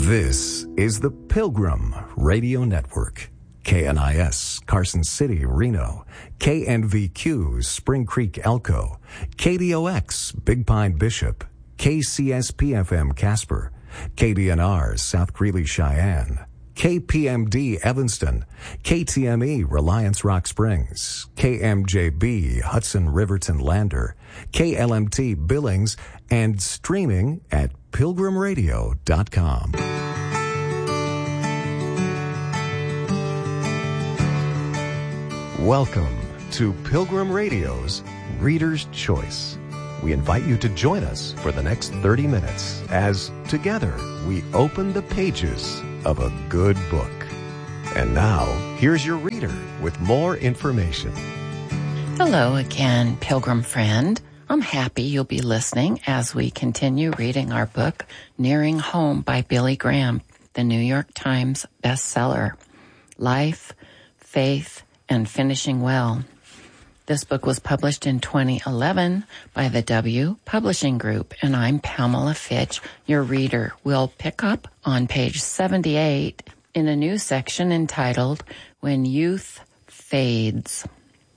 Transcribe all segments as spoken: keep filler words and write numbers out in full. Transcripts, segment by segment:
This is the Pilgrim Radio Network. K N I S, Carson City, Reno. K N V Q, Spring Creek, Elko. K D O X, Big Pine, Bishop. K C S P F M, Casper. K D N R, South Greeley, Cheyenne. K P M D, Evanston. K T M E, Reliance Rock Springs. K M J B, Hudson Riverton, Lander. K L M T, Billings. And streaming at pilgrim radio dot com. Welcome to Pilgrim Radio's Reader's Choice. We invite you to join us for the next thirty minutes as together we open the pages of a good book. And now, here's your reader with more information. Hello again, Pilgrim friend. I'm happy you'll be listening as we continue reading our book, Nearing Home by Billy Graham, the New York Times bestseller. Life, Faith, and Finishing Well. This book was published in twenty eleven by the W Publishing Group, and I'm Pamela Fitch, your reader. We'll pick up on page seventy-eight in a new section entitled, When Youth Fades.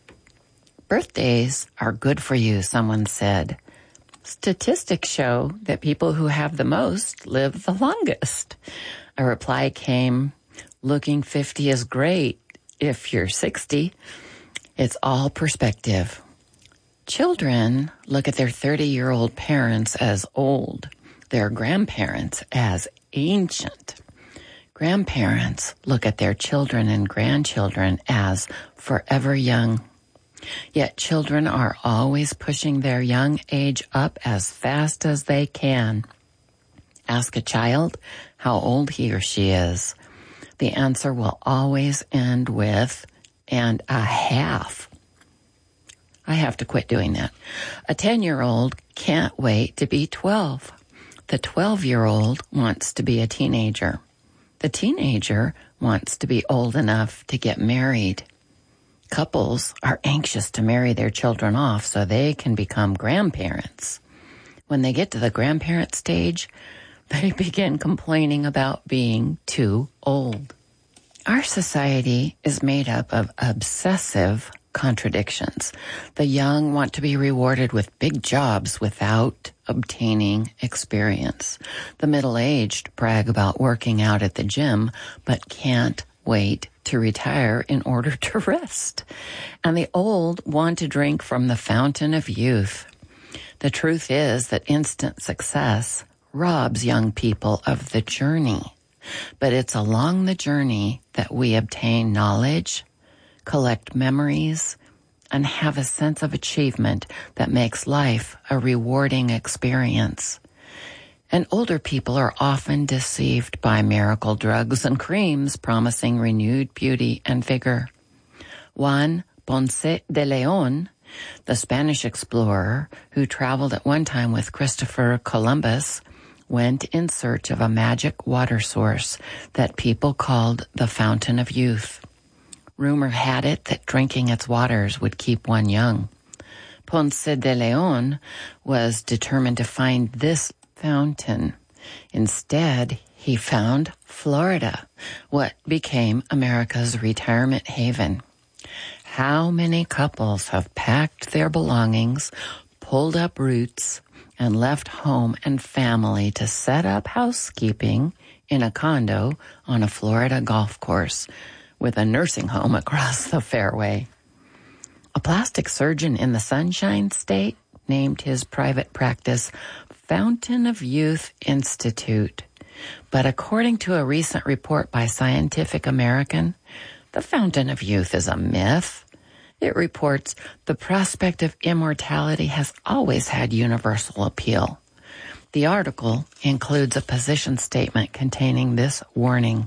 Birthdays are good for you, someone said. Statistics show that people who have the most live the longest. A reply came, looking fifty is great if you're sixty. It's all perspective. Children look at their thirty-year-old parents as old, their grandparents as ancient. Grandparents look at their children and grandchildren as forever young. Yet children are always pushing their young age up as fast as they can. Ask a child how old he or she is. The answer will always end with, and a half. I have to quit doing that. A ten-year-old can't wait to be twelve. The twelve-year-old wants to be a teenager. The teenager wants to be old enough to get married. Couples are anxious to marry their children off so they can become grandparents. When they get to the grandparent stage, they begin complaining about being too old. Our society is made up of obsessive contradictions. The young want to be rewarded with big jobs without obtaining experience. The middle-aged brag about working out at the gym, but can't wait to retire in order to rest. And the old want to drink from the fountain of youth. The truth is that instant success robs young people of the journey. But it's along the journey that we obtain knowledge, collect memories, and have a sense of achievement that makes life a rewarding experience. And older people are often deceived by miracle drugs and creams promising renewed beauty and vigor. Juan Ponce de Leon, the Spanish explorer who traveled at one time with Christopher Columbus, went in search of a magic water source that people called the Fountain of Youth. Rumor had it that drinking its waters would keep one young. Ponce de Leon was determined to find this fountain. Instead, he found Florida, what became America's retirement haven. How many couples have packed their belongings, pulled up roots, and left home and family to set up housekeeping in a condo on a Florida golf course with a nursing home across the fairway? A plastic surgeon in the Sunshine State named his private practice Fountain of Youth Institute. But according to a recent report by Scientific American, the Fountain of Youth is a myth. It reports the prospect of immortality has always had universal appeal. The article includes a position statement containing this warning.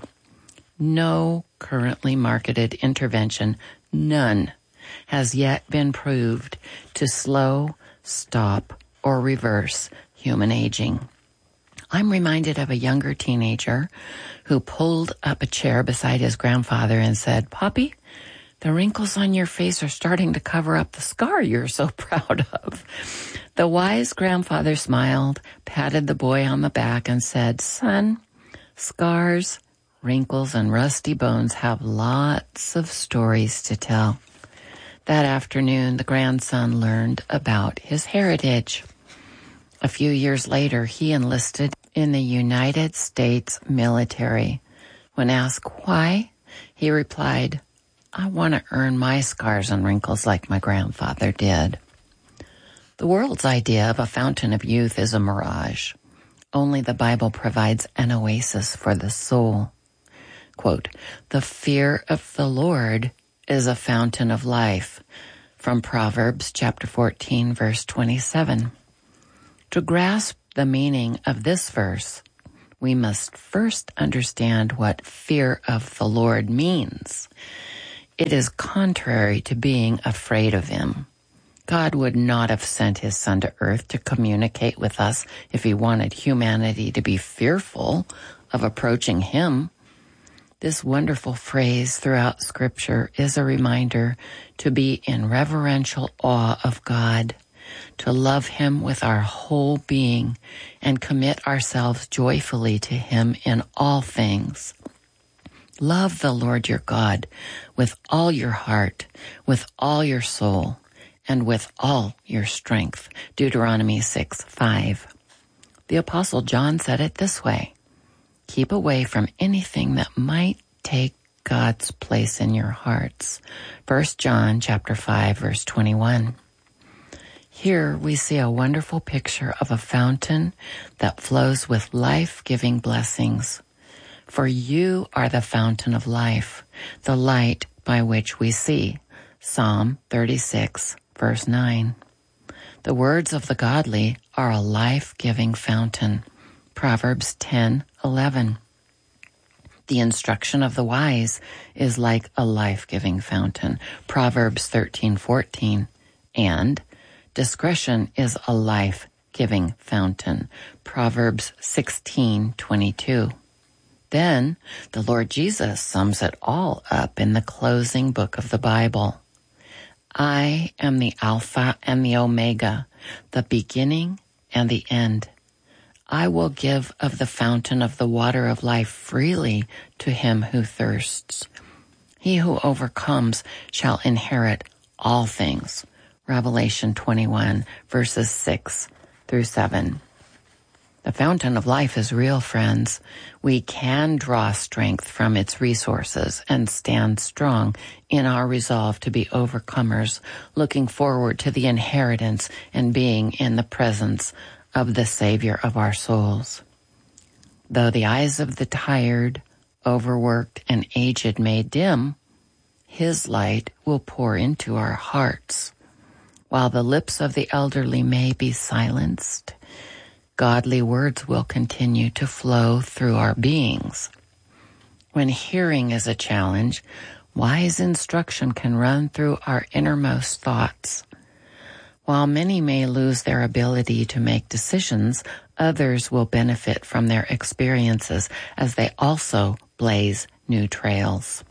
No currently marketed intervention, none, has yet been proved to slow, stop, or reverse human aging. I'm reminded of a younger teenager who pulled up a chair beside his grandfather and said, "Poppy, the wrinkles on your face are starting to cover up the scar you're so proud of." The wise grandfather smiled, patted the boy on the back, and said, "Son, Scars, wrinkles, and rusty bones have lots of stories to tell. That afternoon, the grandson learned about his heritage. A few years later, he enlisted in the United States military. When asked why, he replied, "I want to earn my scars and wrinkles like my grandfather did." The world's idea of a fountain of youth is a mirage. Only the Bible provides an oasis for the soul. Quote, "The fear of the Lord is a fountain of life," from Proverbs chapter fourteen, verse twenty-seven. To grasp the meaning of this verse, we must first understand what fear of the Lord means. It is contrary to being afraid of him. God would not have sent his Son to earth to communicate with us if he wanted humanity to be fearful of approaching him. This wonderful phrase throughout Scripture is a reminder to be in reverential awe of God, to love him with our whole being, and commit ourselves joyfully to him in all things. Love the Lord your God with all your heart, with all your soul, and with all your strength. Deuteronomy six five. The Apostle John said it this way: keep away from anything that might take God's place in your hearts. First John chapter five, verse twenty-one. Here we see a wonderful picture of a fountain that flows with life-giving blessings. For you are the fountain of life, the light by which we see. Psalm thirty-six, verse nine. The words of the godly are a life-giving fountain. Proverbs ten eleven. The instruction of the wise is like a life-giving fountain. Proverbs thirteen fourteen. And discretion is a life-giving fountain. Proverbs sixteen twenty-two. Then the Lord Jesus sums it all up in the closing book of the Bible. I am the Alpha and the Omega, the beginning and the end. I will give of the fountain of the water of life freely to him who thirsts. He who overcomes shall inherit all things. Revelation twenty-one, verses six through seven. The fountain of life is real, friends. We can draw strength from its resources and stand strong in our resolve to be overcomers, looking forward to the inheritance and being in the presence of the Savior of our souls. Though the eyes of the tired, overworked, and aged may dim, his light will pour into our hearts. While the lips of the elderly may be silenced, godly words will continue to flow through our beings. When hearing is a challenge, wise instruction can run through our innermost thoughts. While many may lose their ability to make decisions, others will benefit from their experiences as they also blaze new trails.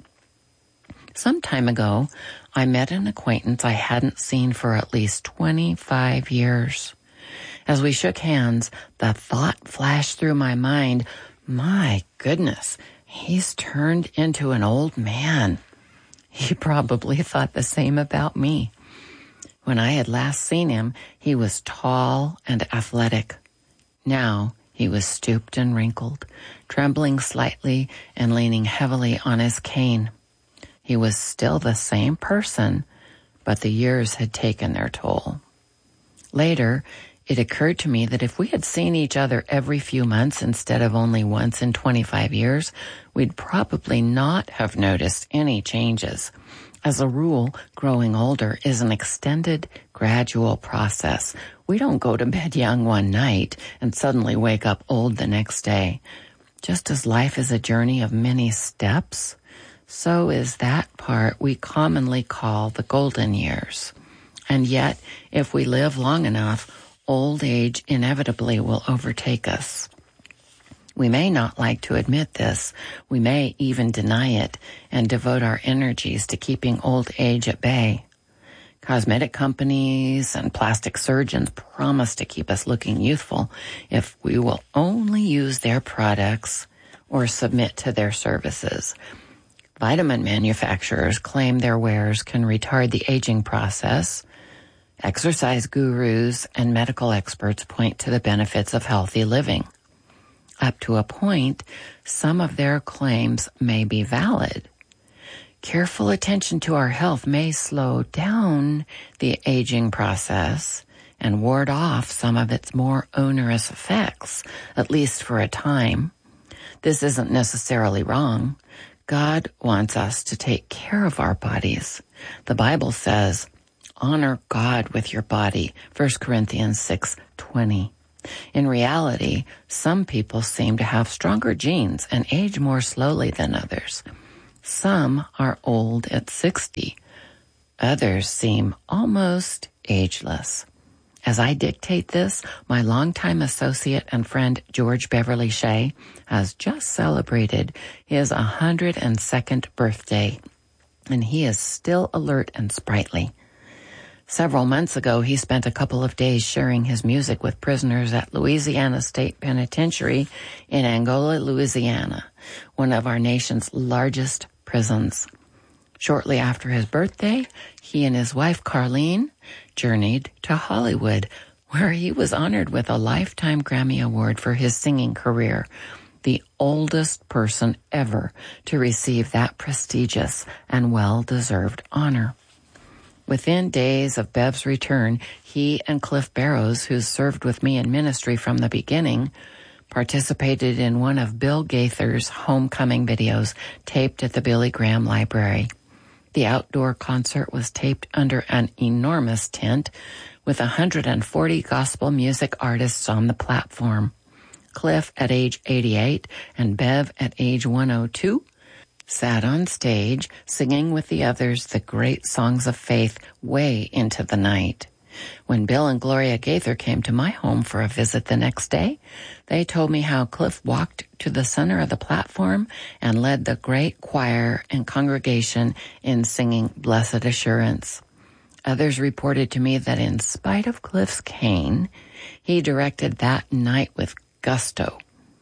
Some time ago, I met an acquaintance I hadn't seen for at least twenty-five years. As we shook hands, the thought flashed through my mind, my goodness, he's turned into an old man. He probably thought the same about me. When I had last seen him, he was tall and athletic. Now he was stooped and wrinkled, trembling slightly and leaning heavily on his cane. He was still the same person, but the years had taken their toll. Later, it occurred to me that if we had seen each other every few months instead of only once in twenty-five years, we'd probably not have noticed any changes. As a rule, growing older is an extended, gradual process. We don't go to bed young one night and suddenly wake up old the next day. Just as life is a journey of many steps, so is that part we commonly call the golden years. And yet, if we live long enough, old age inevitably will overtake us. We may not like to admit this. We may even deny it and devote our energies to keeping old age at bay. Cosmetic companies and plastic surgeons promise to keep us looking youthful if we will only use their products. or submit to their services. Vitamin manufacturers claim their wares can retard the aging process. Exercise gurus and medical experts point to the benefits of healthy living. Up to a point, some of their claims may be valid. Careful attention to our health may slow down the aging process and ward off some of its more onerous effects, at least for a time. This isn't necessarily wrong. God wants us to take care of our bodies. The Bible says, honor God with your body, First Corinthians six twenty. In reality, some people seem to have stronger genes and age more slowly than others. Some are old at sixty. Others seem almost ageless. As I dictate this, my longtime associate and friend George Beverly Shea has just celebrated his one hundred second birthday, and he is still alert and sprightly. Several months ago, he spent a couple of days sharing his music with prisoners at Louisiana State Penitentiary in Angola, Louisiana, one of our nation's largest prisons. Shortly after his birthday, he and his wife, Carlene, journeyed to Hollywood, where he was honored with a Lifetime Grammy Award for his singing career, the oldest person ever to receive that prestigious and well-deserved honor. Within days of Bev's return, he and Cliff Barrows, who served with me in ministry from the beginning, participated in one of Bill Gaither's homecoming videos taped at the Billy Graham Library. The outdoor concert was taped under an enormous tent with one hundred forty gospel music artists on the platform. Cliff, at age eighty-eight, and Bev, at age one oh two, sat on stage singing with the others the great songs of faith way into the night. When Bill and Gloria Gaither came to my home for a visit the next day, they told me how Cliff walked to the center of the platform and led the great choir and congregation in singing Blessed Assurance. Others reported to me that in spite of Cliff's cane, he directed that night with gusto.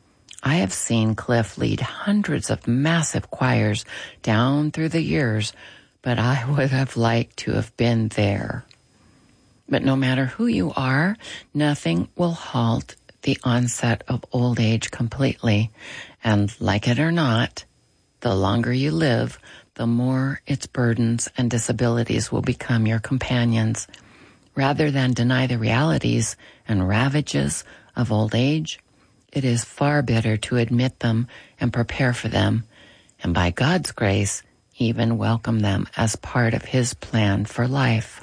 I have seen Cliff lead hundreds of massive choirs down through the years, but I would have liked to have been there. But no matter who you are, nothing will halt the onset of old age completely. And like it or not, the longer you live, the more its burdens and disabilities will become your companions. Rather than deny the realities and ravages of old age, it is far better to admit them and prepare for them, and by God's grace, even welcome them as part of His plan for life.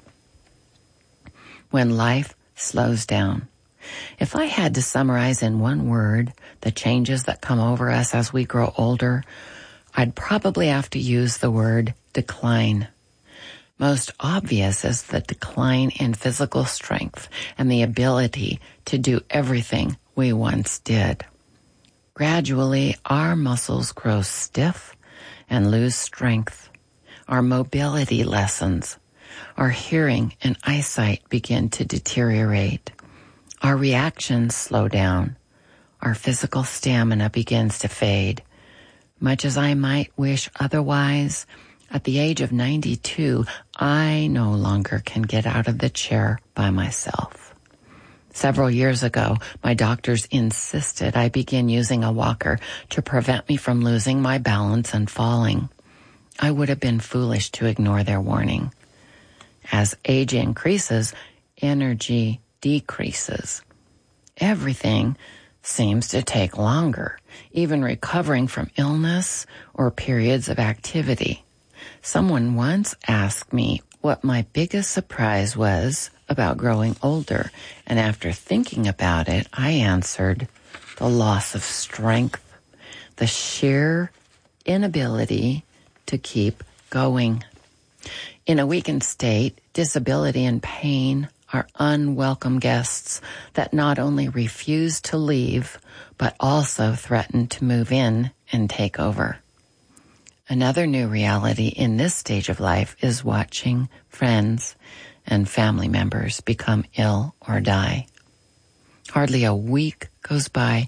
When life slows down. If I had to summarize in one word the changes that come over us as we grow older, I'd probably have to use the word decline. Most obvious is the decline in physical strength and the ability to do everything we once did. Gradually, our muscles grow stiff and lose strength. Our mobility lessens. Our hearing and eyesight begin to deteriorate. Our reactions slow down. Our physical stamina begins to fade. Much as I might wish otherwise, at the age of ninety-two, I no longer can get out of the chair by myself. Several years ago, my doctors insisted I begin using a walker to prevent me from losing my balance and falling. I would have been foolish to ignore their warning. As age increases, energy decreases. Everything seems to take longer, even recovering from illness or periods of activity. Someone once asked me what my biggest surprise was about growing older, and after thinking about it, I answered, the loss of strength, the sheer inability to keep going. In a weakened state, disability and pain are unwelcome guests that not only refuse to leave, but also threaten to move in and take over. Another new reality in this stage of life is watching friends and family members become ill or die. Hardly a week goes by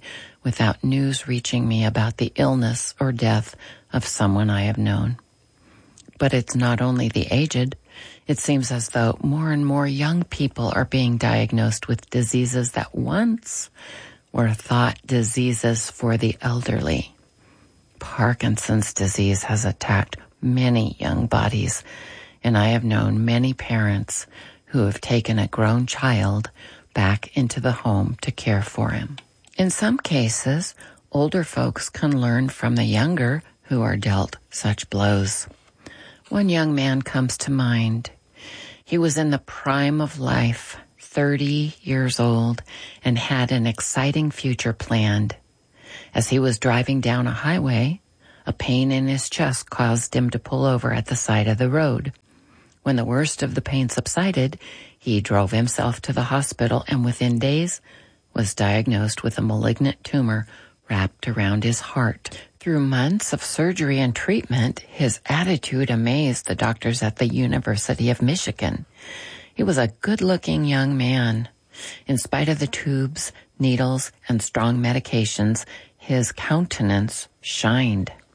without news reaching me about the illness or death of someone I have known. But it's not only the aged. It seems as though more and more young people are being diagnosed with diseases that once were thought diseases for the elderly. Parkinson's disease has attacked many young bodies, and I have known many parents who have taken a grown child back into the home to care for him. In some cases, older folks can learn from the younger who are dealt such blows. One young man comes to mind. He was in the prime of life, thirty years old, and had an exciting future planned. As he was driving down a highway, a pain in his chest caused him to pull over at the side of the road. When the worst of the pain subsided, he drove himself to the hospital and within days was diagnosed with a malignant tumor wrapped around his heart. Through months of surgery and treatment, his attitude amazed the doctors at the University of Michigan. He was a good-looking young man. In spite of the tubes, needles, and strong medications, his countenance shined.